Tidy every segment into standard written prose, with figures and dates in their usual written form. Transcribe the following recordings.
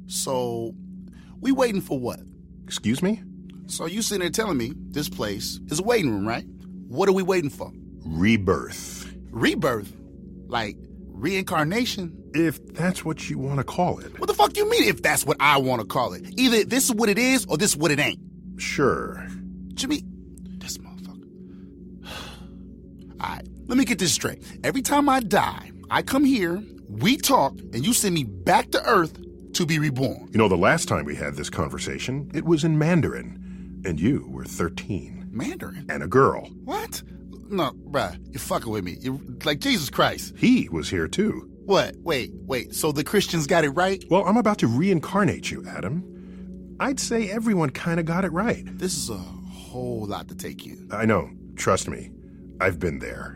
So, we waiting for what? Excuse me? So you sitting there telling me this place is a waiting room, right? What are we waiting for? Rebirth. Rebirth? Like reincarnation? If that's what you want to call it. What the fuck you mean if that's what I want to call it? Either this is what it is or this is what it ain't. Sure. Jimmy, this motherfucker. All right, let me get this straight. Every time I die, I come here, we talk, and you send me back to Earth to be reborn. You know, the last time we had this conversation, it was in Mandarin, and you were 13. Mandarin? And a girl. What? No, bruh, you're fucking with me. You're like, Jesus Christ. He was here, too. What? Wait, so the Christians got it right? Well, I'm about to reincarnate you, Adam. I'd say everyone kind of got it right. This is a whole lot to take in. I know. Trust me. I've been there.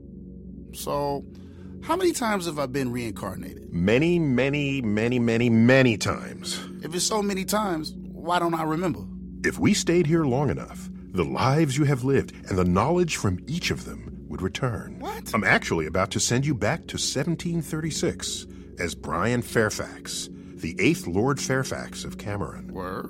So, how many times have I been reincarnated? Many, many, many, many, many times. If it's so many times, why don't I remember? If we stayed here long enough, the lives you have lived and the knowledge from each of them would return. What? I'm actually about to send you back to 1736 as Brian Fairfax, the 8th Lord Fairfax of Cameron. Word?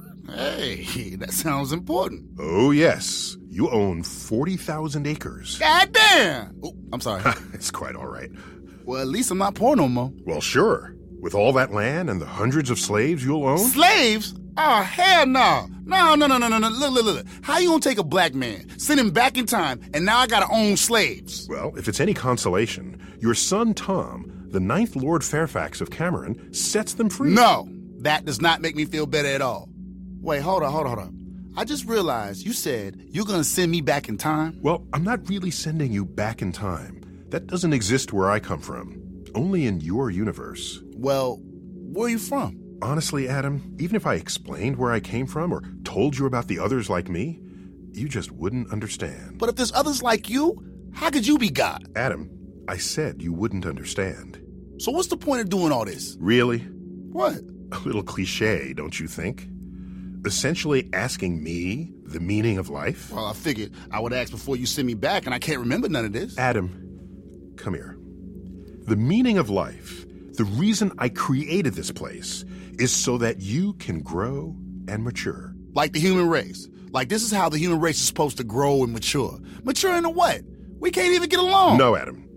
Hey, that sounds important. Oh, yes. You own 40,000 acres. Goddamn! Oh, I'm sorry. It's quite all right. Well, at least I'm not poor no more. Well, sure. With all that land and the hundreds of slaves you'll own? Slaves? Oh, hell no. No. Look. How you gonna take a black man, send him back in time, and now I gotta own slaves? Well, if it's any consolation, your son Tom, the 9th Lord Fairfax of Cameron, sets them free. No, that does not make me feel better at all. Wait, hold on. I just realized you said you're gonna send me back in time? Well, I'm not really sending you back in time. That doesn't exist where I come from. Only in your universe. Well, where are you from? Honestly, Adam, even if I explained where I came from or told you about the others like me, you just wouldn't understand. But if there's others like you, how could you be God? Adam, I said you wouldn't understand. So what's the point of doing all this? Really? What? A little cliche, don't you think? Essentially asking me the meaning of life? Well, I figured I would ask before you send me back, and I can't remember none of this. Adam, come here. The meaning of life, the reason I created this place, is so that you can grow and mature. Like the human race. Like this is how the human race is supposed to grow and mature. Mature into what? We can't even get along. No, Adam.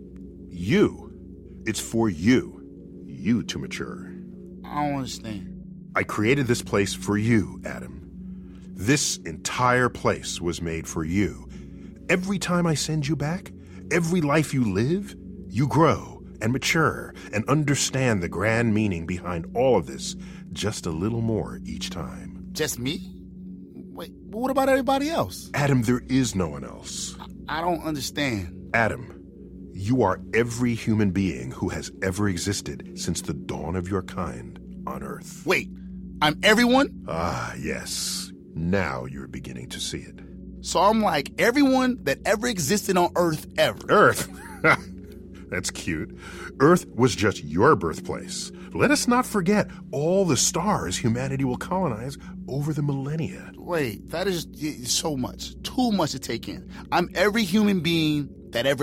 You. It's for you. You to mature. I don't understand. I created this place for you, Adam. This entire place was made for you. Every time I send you back, every life you live, you grow and mature and understand the grand meaning behind all of this just a little more each time. Just me? Wait, but what about everybody else? Adam, there is no one else. I don't understand. Adam, you are every human being who has ever existed since the dawn of your kind on Earth. Wait, I'm everyone? Ah, yes. Now you're beginning to see it. So I'm like everyone that ever existed on Earth ever. Earth? That's cute. Earth was just your birthplace. Let us not forget all the stars humanity will colonize over the millennia. Wait, that is so much. Too much to take in. I'm every human being that ever